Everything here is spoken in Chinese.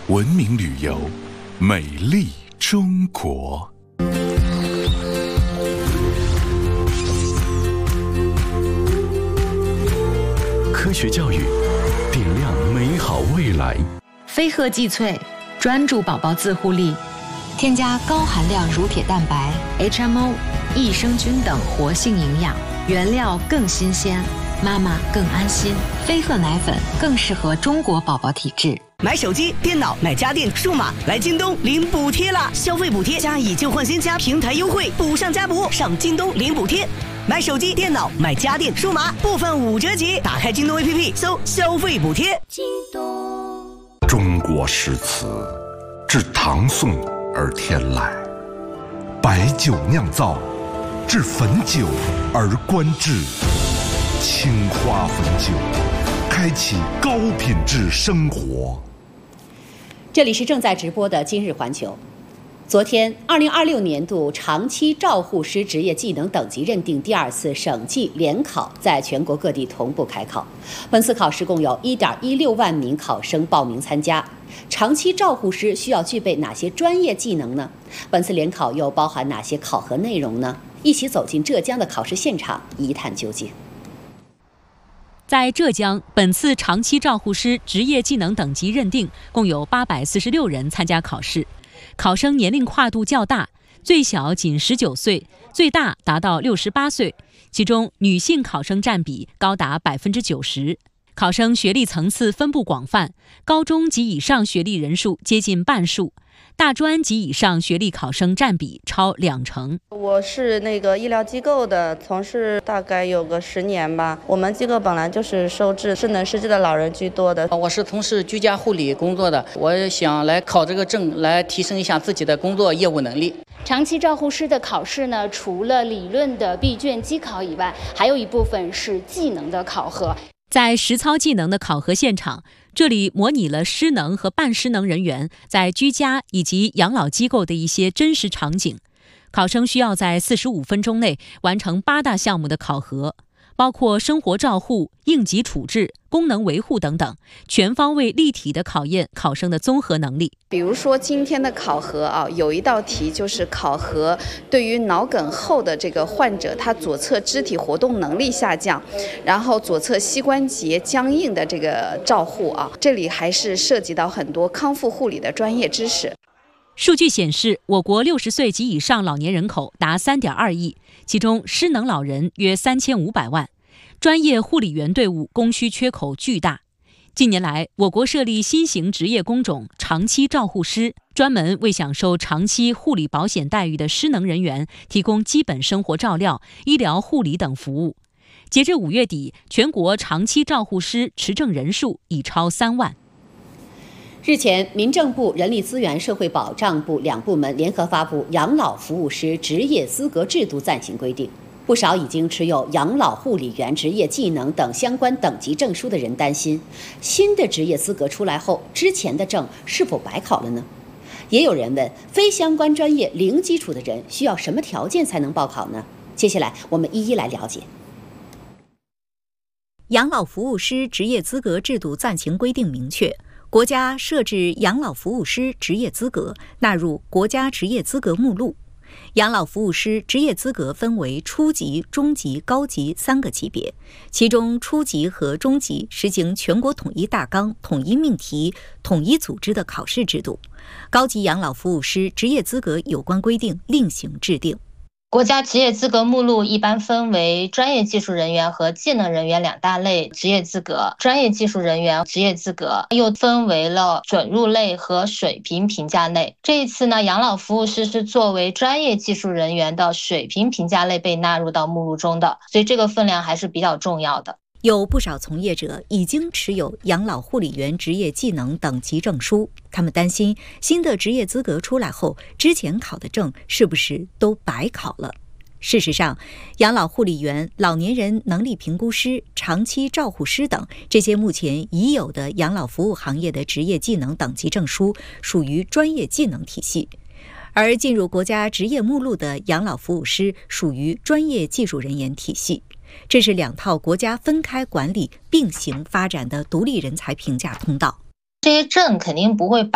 文明旅游，美丽中国。科学教育，点亮美好未来。 飞鹤济萃，专注宝宝自护力，添加高含量乳铁蛋白、HMO、益生菌等活性营养，原料更新鲜，妈妈更安心。飞鹤奶粉更适合中国宝宝体质。 买手机、电脑、买家电、数码，来京东领补贴啦！消费补贴加以旧换新加平台优惠，补上加补，上京东领补贴。买手机、电脑、买家电、数码，部分5折起。打开京东 APP， 搜消费补贴。京东。中国诗词，至唐宋而天籁；白酒酿造，至汾酒而观致。青花汾酒，开启高品质生活。 这里是正在直播的今日环球。昨天，2026年度长期照护师职业技能等级认定第2次省际联考在全国各地同步开考。本次考试共有 1.16 万名考生报名参加。长期照护师需要具备哪些专业技能呢？本次联考又包含哪些考核内容呢？一起走进浙江的考试现场，一探究竟。 在浙江，本次长期照护师职业技能等级认定共有846人参加考试，考生年龄跨度较大，最小仅19岁，最大达到68岁，其中女性考生占比高达90%。考生学历层次分布广泛，高中及以上学历人数接近半数，大专及以上学历考生占比超20%。 我是医疗机构的，从事大概有个10年吧。我们机构本来就是收治失能失智的老人居多的。 我是从事居家护理工作的，我想来考这个证，来提升一下自己的工作业务能力。 长期照护师的考试呢，除了理论的闭卷机考以外，还有一部分是技能的考核。 在实操技能的考核现场，这里模拟了失能和半失能人员在居家以及养老机构的一些真实场景。考生需要在45分钟内完成8大项目的考核，包括生活照护、应急处置、功能维护等等，全方位立体的考验考生的综合能力。 比如说今天的考核有一道题就是考核对于脑梗后的这个患者，他左侧肢体活动能力下降，然后左侧膝关节僵硬的这个照护这里还是涉及到很多康复护理的专业知识。 数据显示，我国60岁及以上老年人口达3.2亿，其中失能老人约3500万，专业护理员队伍供需缺口巨大。近年来，我国设立新型职业工种长期照护师，专门为享受长期护理保险待遇的失能人员提供基本生活照料、医疗护理等服务。截至5月底，全国长期照护师持证人数已超3万。 日前，民政部、人力资源社会保障部2部门联合发布《养老服务师职业资格制度暂行规定》，不少已经持有养老护理员职业技能等相关等级证书的人担心，新的职业资格出来后，之前的证是否白考了呢？也有人问，非相关专业零基础的人需要什么条件才能报考呢？接下来我们一一来了解。 养老服务师职业资格制度暂行规定明确，国家设置养老服务师职业资格纳入国家职业资格目录。养老服务师职业资格分为初级、中级、高级3个级别，其中初级和中级实行全国统一大纲、统一命题、统一组织的考试制度。高级养老服务师职业资格有关规定另行制定。 国家职业资格目录一般分为专业技术人员和技能人员2大类职业资格。专业技术人员职业资格又分为了准入类和水平评价类。这一次呢，养老服务师是作为专业技术人员的水平评价类被纳入到目录中的，所以这个分量还是比较重要的。 有不少从业者已经持有养老护理员职业技能等级证书，他们担心新的职业资格出来后，之前考的证是不是都白考了？事实上，养老护理员、老年人能力评估师、长期照护师等这些目前已有的养老服务行业的职业技能等级证书属于专业技能体系，而进入国家职业目录的养老服务师属于专业技术人员体系。这是2套国家分开管理并行发展的独立人才评价通道。 这些证肯定不会